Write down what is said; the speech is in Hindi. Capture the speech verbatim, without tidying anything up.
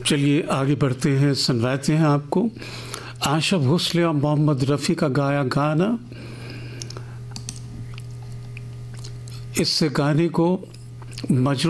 चलिए आगे बढ़ते हैं, सुनवाते हैं आपको आशा भोसले और मोहम्मद रफ़ी का गाया गाना। इस गाने को मजरू